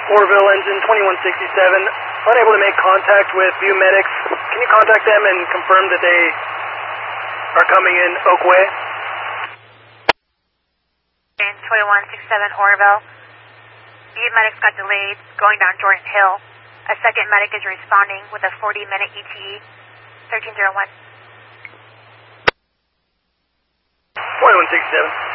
Orville engine 2167, unable to make contact with View Medics. Can you contact them and confirm that they are coming in Oakway? 2167 Orville. View Medics got delayed going down Jordan Hill. A second medic is responding with a 40-minute ETE. 1301. 2167.